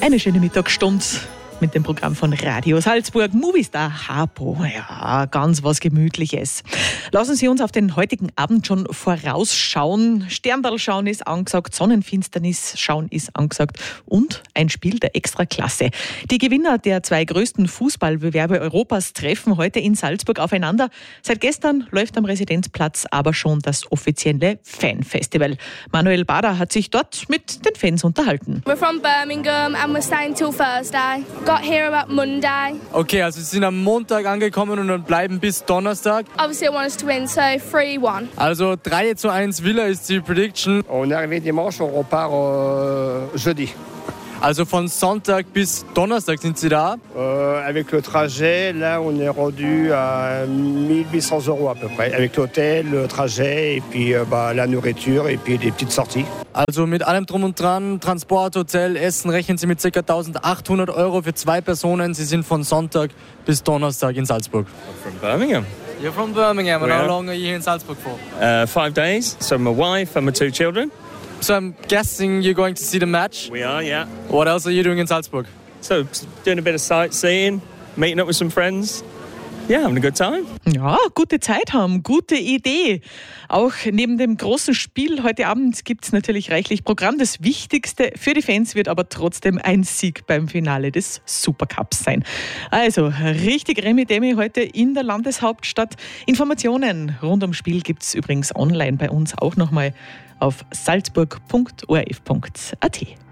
Eine schöne Mittagsstunde mit dem Programm von Radio Salzburg. Movistar Harpo, ja, ganz was Gemütliches. Lassen Sie uns auf den heutigen Abend schon vorausschauen. Sterndal schauen ist angesagt, Sonnenfinsternis schauen ist angesagt und ein Spiel der Extraklasse. Die Gewinner der 2 größten Fußballbewerbe Europas treffen heute in Salzburg aufeinander. Seit gestern läuft am Residenzplatz aber schon das offizielle Fanfestival. Manuel Bader hat sich dort mit den Fans unterhalten. We're from Birmingham and we're staying till Thursday. Got here about Monday. Okay, also Sie sind am Montag angekommen und dann bleiben bis Donnerstag. Obviously I want us to win, so 3-1. Also 3-1 Villa ist die Prediction. On est arrivé dimanche, on repart jeudi. Also von Sonntag bis Donnerstag sind Sie da. Avec le trajet, là on est rendu à 1800 € à peu près. Avec l'hôtel, le trajet et puis la nourriture et puis des petites sorties. Also mit allem drum und dran, Transport, Hotel, Essen, rechnen Sie mit ca. 1800 € für 2 Personen. Sie sind von Sonntag bis Donnerstag in Salzburg. From Birmingham. You're from Birmingham and Yeah. how long are you here in Salzburg for? 5 days. So my wife and my 2 children. So I'm guessing you're going to see the match. We are, yeah. What else are you doing in Salzburg? So doing a bit of sightseeing, meeting up with some friends. Yeah, having a good time. Ja, gute Zeit haben, gute Idee. Auch neben dem großen Spiel heute Abend gibt es natürlich reichlich Programm. Das Wichtigste für die Fans wird aber trotzdem ein Sieg beim Finale des Supercups sein. Also richtig Remi-Demi heute in der Landeshauptstadt. Informationen rund ums Spiel gibt es übrigens online bei uns auch nochmal auf salzburg.orf.at.